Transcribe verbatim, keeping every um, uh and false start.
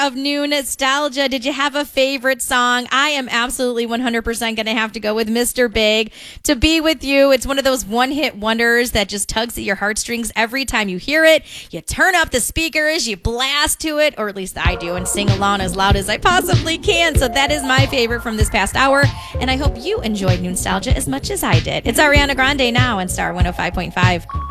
of New Nostalgia. Did you have a favorite song? I am absolutely one hundred percent going to have to go with Mister Big, To Be With You. It's one of those one-hit wonders that just tugs at your heartstrings every time you hear it. You turn up the speakers, you blast to it, or at least I do, and sing along as loud as I possibly can. So that is my favorite from this past hour, and I hope you enjoyed New Nostalgia as much as I did. It's Ariana Grande now on Star one oh five point five.